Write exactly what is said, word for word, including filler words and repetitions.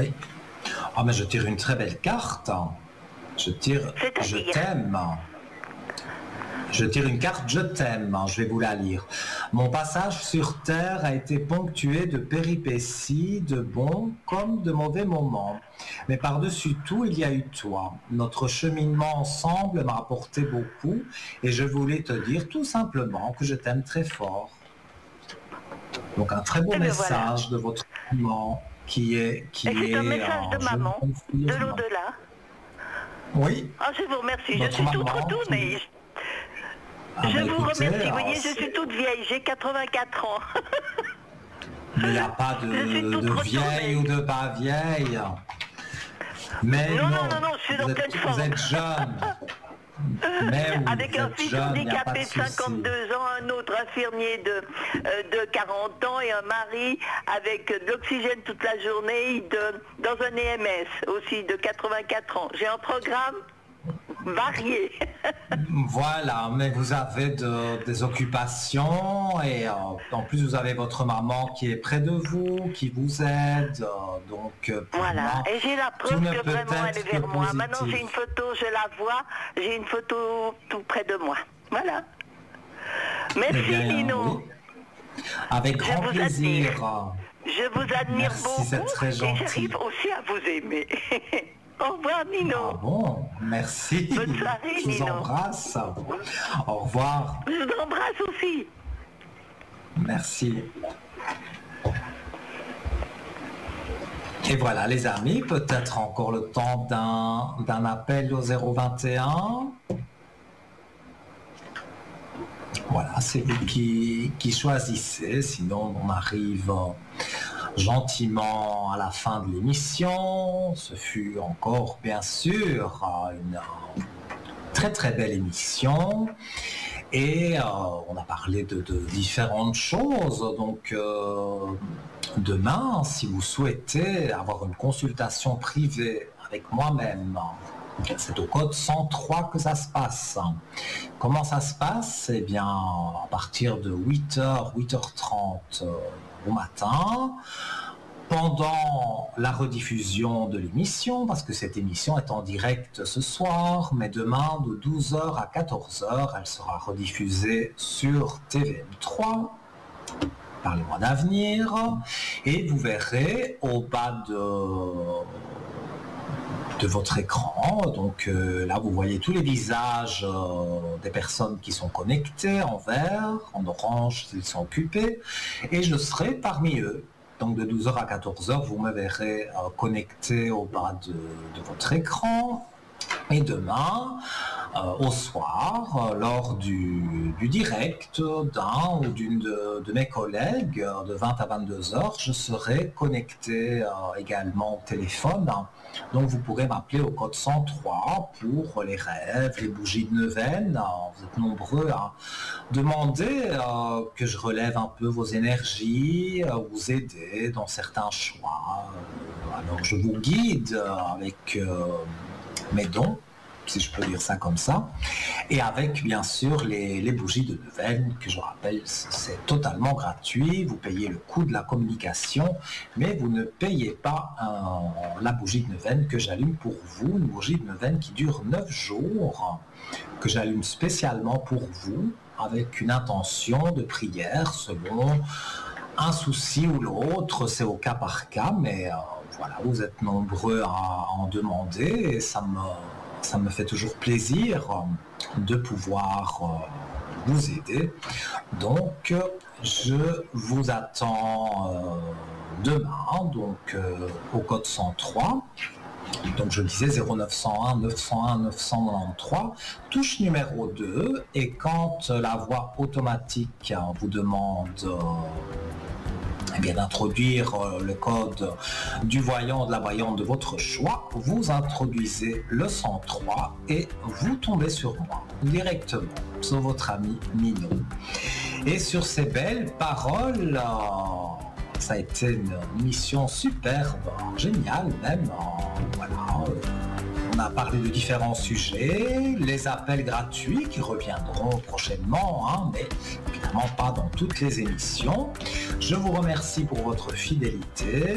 Oui. Ah, mais je tire une très belle carte. Je tire Je t'aime. Je tire une carte Je t'aime. Je vais vous la lire. Mon passage sur Terre a été ponctué de péripéties, de bons comme de mauvais moments. Mais par-dessus tout, il y a eu toi. Notre cheminement ensemble m'a apporté beaucoup et je voulais te dire tout simplement que je t'aime très fort. Donc un très beau Eh bien, message voilà. de votre maman qui est qui Et c'est est un message de euh, je maman, vous de confirme. l'au-delà. Oui, Ah, je vous remercie, je votre suis toute maman retournée. qui... Ah Je bah vous écoutez, remercie, vous euh, voyez, je c'est- suis toute vieille, j'ai quatre-vingt-quatre ans. mais il n'y a pas Je suis de, toute de retournée. vieille ou de pas vieille. Mais Non, non, non, non, non, je suis vous en êtes, pleine vous forme. êtes jeune. Mais oui, Avec vous un êtes fils jeune, il n'y a pas handicapé de de souci. cinquante-deux ans, un autre infirmier de, euh, de quarante ans et un mari avec de l'oxygène toute la journée de, dans un E M S aussi de quatre-vingt-quatre ans. J'ai un programme varié. Voilà, mais vous avez de- des occupations et euh, en plus vous avez votre maman qui est près de vous, qui vous aide. euh, donc euh, pour Voilà, moi, et j'ai la tout preuve ne que peut vraiment elle est être que vers moi. Maintenant j'ai une positif. photo, je la vois, j'ai une photo tout près de moi. Voilà. Eh Merci bien, Nino. oui, avec Je grand vous admire. plaisir. Je vous admire Merci, c'est beaucoup très et gentil. j'arrive aussi à vous aimer. Au revoir Ah Nino. bon, merci. Bonne soirée Je vous Nino. embrasse. Au revoir. Je vous embrasse aussi. Merci. Et voilà les amis, peut-être encore le temps d'un d'un appel au zéro vingt et un. Voilà, c'est vous qui, qui choisissez, sinon on arrive euh, gentiment à la fin de l'émission. Ce fut encore bien sûr euh, une euh, très très belle émission. Et euh, on a parlé de, de différentes choses. Donc euh, demain, si vous souhaitez avoir une consultation privée avec moi-même, c'est au code cent trois que ça se passe. Comment ça se passe? Eh bien, à partir de huit heures, huit heures trente euh, au matin, pendant la rediffusion de l'émission, parce que cette émission est en direct ce soir, mais demain de douze heures à quatorze heures, elle sera rediffusée sur T V M trois. Parlez-moi d'avenir. Et vous verrez au bas de, de votre écran, donc euh, là vous voyez tous les visages euh, des personnes qui sont connectées en vert, en orange s'ils sont occupés, et je serai parmi eux. Donc de douze heures à quatorze heures, vous me verrez euh, connecté au bas de, de votre écran. Et demain, euh, au soir, euh, lors du, du direct d'un ou d'une de, de mes collègues, euh, de vingt à vingt-deux heures, je serai connecté euh, également au téléphone. Donc vous pourrez m'appeler au code cent trois pour les rêves, les bougies de neuvaine. Vous êtes nombreux à demander euh, que je relève un peu vos énergies, euh, vous aider dans certains choix. Euh, alors je vous guide euh, avec euh, mes dons, si je peux dire ça comme ça, et avec bien sûr les, les bougies de neuvaine, que je rappelle, c'est totalement gratuit, vous payez le coût de la communication, mais vous ne payez pas un, la bougie de neuvaine que j'allume pour vous, une bougie de neuvaine qui dure neuf jours, que j'allume spécialement pour vous, avec une intention de prière selon un souci ou l'autre, c'est au cas par cas, mais euh, voilà, vous êtes nombreux à en demander, et ça me... Ça me fait toujours plaisir de pouvoir euh, vous aider. Donc, je vous attends euh, demain, donc euh, au code cent trois. Donc, je disais zéro neuf cent un neuf cent un neuf cent quatre-vingt-treize, touche numéro deux. Et quand la voix automatique vous demande euh, eh bien, d'introduire le code du voyant, de la voyante de votre choix, vous introduisez le cent trois et vous tombez sur moi directement, sur votre ami Nino. Et sur ces belles paroles, euh, ça a été une mission superbe, géniale même, euh, voilà. Euh, On a parlé de différents sujets, les appels gratuits qui reviendront prochainement, hein, mais évidemment pas dans toutes les émissions. Je vous remercie pour votre fidélité.